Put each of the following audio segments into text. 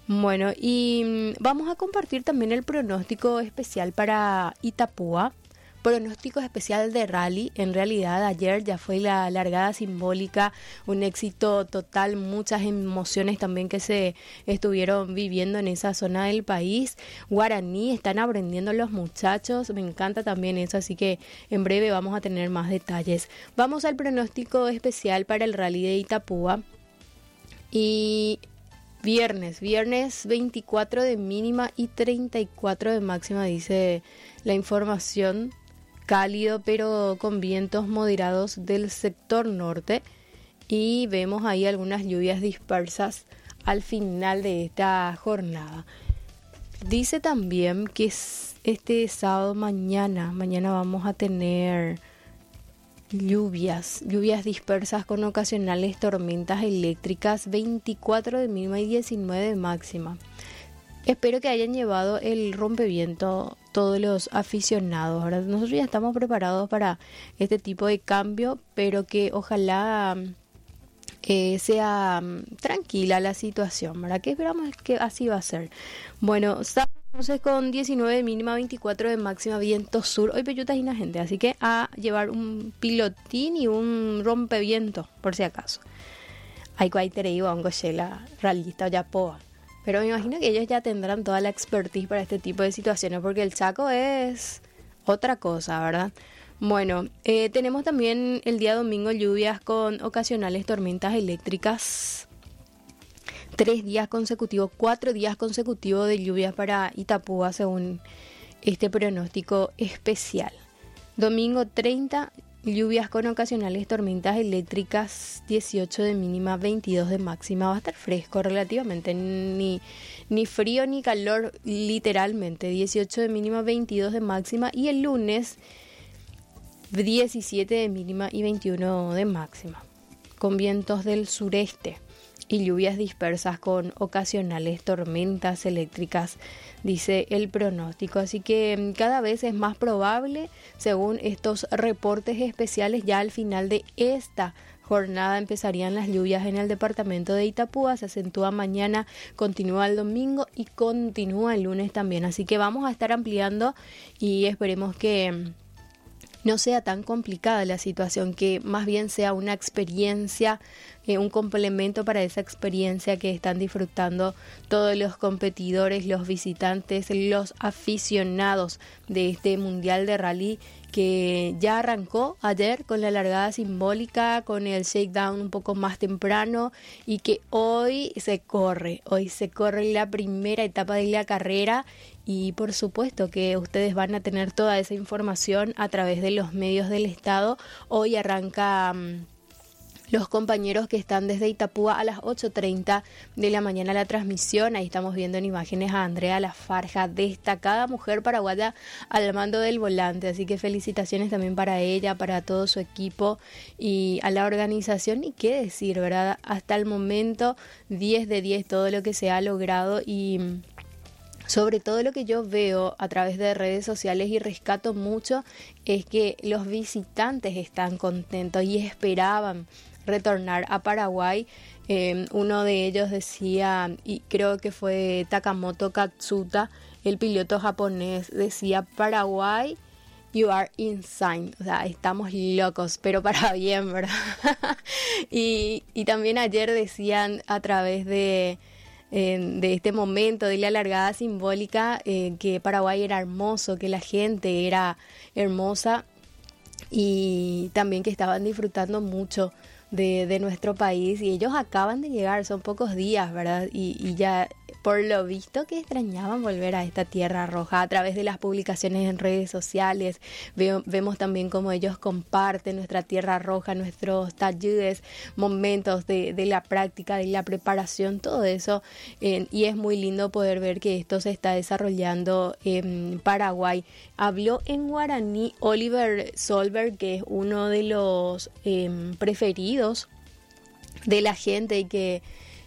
Bueno, y vamos a compartir también el pronóstico especial para Itapúa. Pronóstico especial de rally. En realidad ayer ya fue la largada simbólica, un éxito total, muchas emociones también que se estuvieron viviendo en esa zona del país. Guaraní están aprendiendo los muchachos, me encanta también eso, así que en breve vamos a tener más detalles. Vamos al pronóstico especial para el rally de Itapúa. Y viernes 24 de mínima y 34 de máxima, dice la información. Cálido pero con vientos moderados del sector norte, y vemos ahí algunas lluvias dispersas al final de esta jornada. Dice también que este sábado mañana vamos a tener lluvias dispersas con ocasionales tormentas eléctricas, 24 de mínima y 19 de máxima. Espero que hayan llevado el rompeviento todos los aficionados. Ahora nosotros ya estamos preparados para este tipo de cambio, pero que ojalá sea tranquila la situación, ¿verdad? Que esperamos que así va a ser. Bueno, entonces con 19 de mínima, 24 de máxima, viento sur. Hoy peyuta y una gente, así que a llevar un pilotín y un rompeviento, por si acaso. Hay cualquier iba un gochela realista o ya poa. Pero me imagino que ellos ya tendrán toda la expertise para este tipo de situaciones, porque el Chaco es otra cosa, ¿verdad? Bueno, tenemos también el día domingo lluvias con ocasionales tormentas eléctricas. 4 días consecutivos de lluvias para Itapúa, según este pronóstico especial. Domingo 30, lluvias con ocasionales tormentas eléctricas, 18 de mínima, 22 de máxima. Va a estar fresco relativamente, ni frío ni calor, literalmente. 18 de mínima, 22 de máxima. Y el lunes, 17 de mínima y 21 de máxima. Con vientos del sureste y lluvias dispersas con ocasionales tormentas eléctricas, dice el pronóstico. Así que cada vez es más probable, según estos reportes especiales, ya al final de esta jornada empezarían las lluvias en el departamento de Itapúa. Se acentúa mañana, continúa el domingo y continúa el lunes también. Así que vamos a estar ampliando y esperemos que no sea tan complicada la situación, que más bien sea una experiencia, un complemento para esa experiencia que están disfrutando todos los competidores, los visitantes, los aficionados de este Mundial de Rally, que ya arrancó ayer con la largada simbólica, con el shakedown un poco más temprano, y que hoy se corre la primera etapa de la carrera. Y por supuesto que ustedes van a tener toda esa información a través de los medios del estado. Hoy arranca los compañeros que están desde Itapúa a las 8:30 de la mañana la transmisión. Ahí estamos viendo en imágenes a Andrea Lafarja, destacada mujer paraguaya al mando del volante. Así que felicitaciones también para ella, para todo su equipo y a la organización. Y qué decir, ¿verdad? Hasta el momento 10 de 10 todo lo que se ha logrado, y sobre todo lo que yo veo a través de redes sociales y rescato mucho es que los visitantes están contentos y esperaban retornar a Paraguay. Uno de ellos decía, y creo que fue Takamoto Katsuta, el piloto japonés, decía: Paraguay, you are insane. O sea, estamos locos, pero para bien, ¿verdad? y también ayer decían a través de este momento de la largada simbólica, que Paraguay era hermoso, que la gente era hermosa, y también que estaban disfrutando mucho de nuestro país. Y ellos acaban de llegar, son pocos días, ¿verdad? Y ya por lo visto que extrañaban volver a esta tierra roja. A través de las publicaciones en redes sociales vemos también cómo ellos comparten nuestra tierra roja, nuestros talleres, momentos de la práctica, de la preparación, todo eso. Y es muy lindo poder ver que esto se está desarrollando en Paraguay. Habló en guaraní Oliver Solberg, que es uno de los preferidos de la gente y que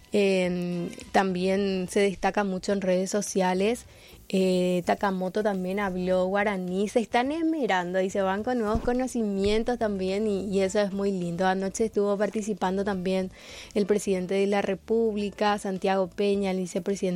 también se destaca mucho en redes sociales. Takamoto también habló guaraní, se están esmerando y se van con nuevos conocimientos también, y eso es muy lindo. Anoche estuvo participando también el presidente de la República, Santiago Peña, el vicepresidente